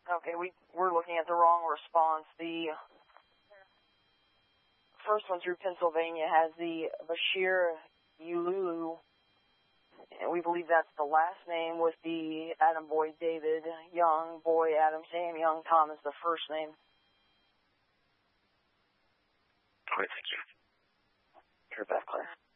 Okay, we're looking at the wrong response. The first one through Pennsylvania has the Bashir Ululu, and we believe that's the last name, with the Adam Boy David Young, Boy Adam Sam Young Thomas the first name. All right, thank you. You're back, Claire.